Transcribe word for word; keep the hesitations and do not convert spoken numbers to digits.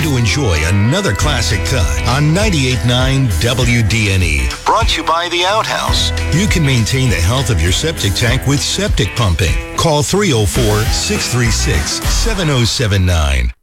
time to enjoy another classic cut on ninety-eight point nine W D N E. Brought to you by The Outhouse. You can maintain the health of your septic tank with septic pumping. Call three oh four, six three six, seven oh seven nine.